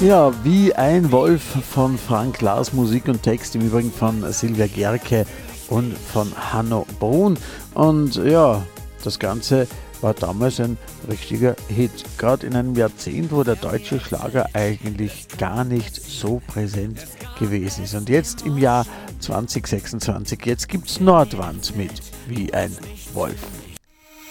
Ja, wie ein Wolf von Frank Lars, Musik und Text im Übrigen von Silvia Gerke und von Hanno Brun. Und ja, das Ganze war damals ein richtiger Hit, gerade in einem Jahrzehnt, wo der deutsche Schlager eigentlich gar nicht so präsent gewesen ist. Und jetzt im Jahr 2026, jetzt gibt's Nordwand mit Wie ein Wolf.